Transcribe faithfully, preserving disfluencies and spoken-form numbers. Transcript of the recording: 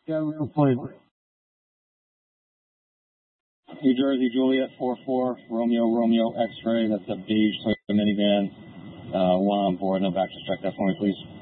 got real flavor. New Jersey Juliet four four, Romeo Romeo X-ray. That's a beige Toyota minivan. Uh, one on board. No back. Just check that for me, please.